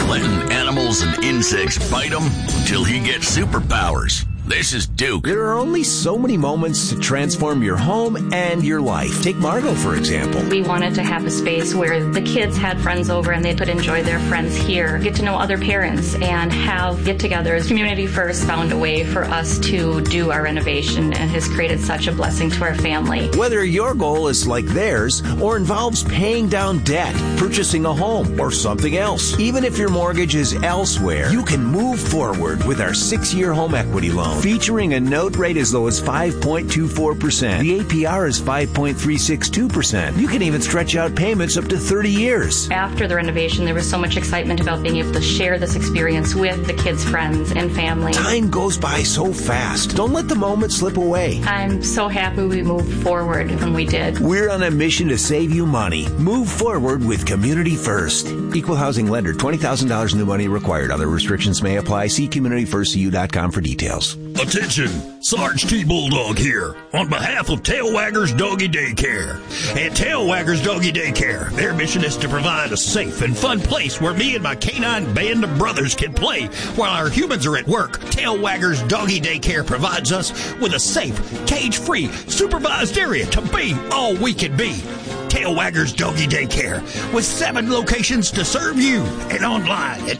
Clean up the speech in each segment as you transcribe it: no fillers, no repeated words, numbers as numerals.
letting animals and insects bite him until he gets superpowers. This is Duke. There are only so many moments to transform your home and your life. Take Margot, for example. We wanted to have a space where the kids had friends over and they could enjoy their friends here, get to know other parents, and have get-togethers. Community First found a way for us to do our renovation and has created such a blessing to our family. Whether your goal is like theirs or involves paying down debt, purchasing a home, or something else, even if your mortgage is elsewhere, you can move forward with our 6-year home equity loan. Featuring a note rate as low as 5.24%. The APR is 5.362%. You can even stretch out payments up to 30 years. After the renovation, there was so much excitement about being able to share this experience with the kids' friends and family. Time goes by so fast. Don't let the moment slip away. I'm so happy we moved forward when we did. We're on a mission to save you money. Move forward with Community First. Equal housing lender, $20,000 new money required. Other restrictions may apply. See CommunityFirstCU.com for details. Attention, Sarge T. Bulldog here, on behalf of Tailwaggers Doggy Daycare. At Tailwaggers Doggy Daycare, their mission is to provide a safe and fun place where me and my canine band of brothers can play while our humans are at work. Tailwaggers Doggy Daycare provides us with a safe, cage-free, supervised area to be all we can be. Tailwaggers Doggy Daycare, with 7 locations to serve you, and online at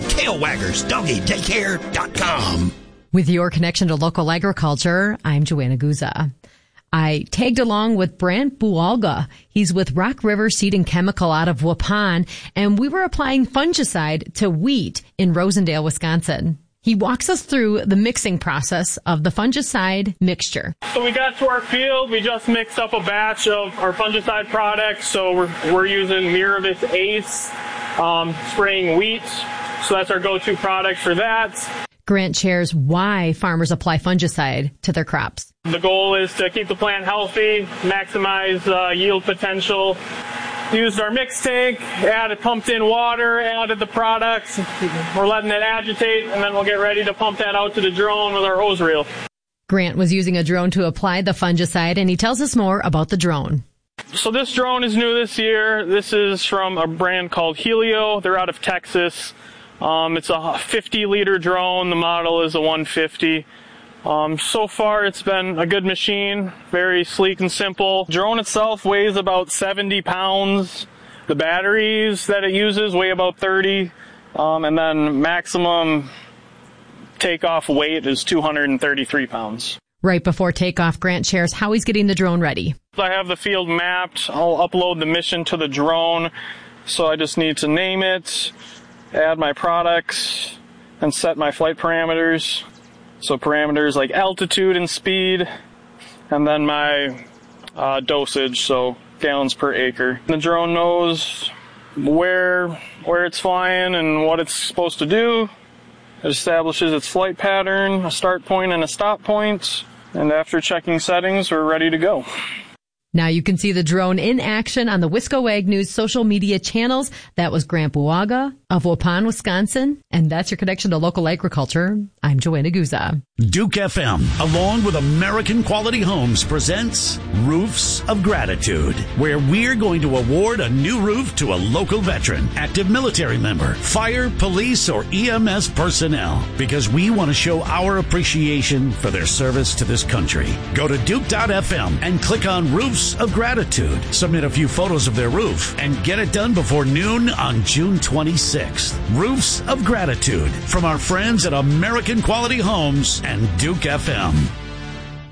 tailwaggersdoggydaycare.com. With your connection to local agriculture, I'm Joanna Guza. I tagged along with Brant Bualga. He's with Rock River Seed and Chemical out of Waupun, and we were applying fungicide to wheat in Rosendale, Wisconsin. He walks us through the mixing process of the fungicide mixture. So we got to our field. We just mixed up a batch of our fungicide products. So we're using Miravis Ace, spraying wheat. So that's our go-to product for that. Grant shares why farmers apply fungicide to their crops. The goal is to keep the plant healthy, maximize yield potential. Used our mix tank, added pumped in water, added the products. We're letting it agitate, and then we'll get ready to pump that out to the drone with our hose reel. Grant was using a drone to apply the fungicide, and he tells us more about the drone. So this drone is new this year. This is from a brand called Helio. They're out of Texas. It's a 50-liter drone. The model is a 150. So far, it's been a good machine, very sleek and simple. Drone itself weighs about 70 pounds. The batteries that it uses weigh about 30, and then maximum takeoff weight is 233 pounds. Right before takeoff, Grant shares how he's getting the drone ready. I have the field mapped. I'll upload the mission to the drone, so I just need to name it, add my products, and set my flight parameters. So parameters like altitude and speed, and then my dosage, so gallons per acre. The drone knows where it's flying and what it's supposed to do. It establishes its flight pattern, a start point and a stop point, and after checking settings, we're ready to go. Now you can see the drone in action on the Wisco Ag News social media channels. That was Grant Buaga of Waupun, Wisconsin. And that's your connection to local agriculture. I'm Joanna Guza. Duke FM, along with American Quality Homes, presents Roofs of Gratitude, where we're going to award a new roof to a local veteran, active military member, fire, police, or EMS personnel, because we want to show our appreciation for their service to this country. Go to Duke.fm and click on Roofs of Gratitude. Submit a few photos of their roof and get it done before noon on June 26th. Roofs of Gratitude from our friends at American Quality Homes and Duke FM.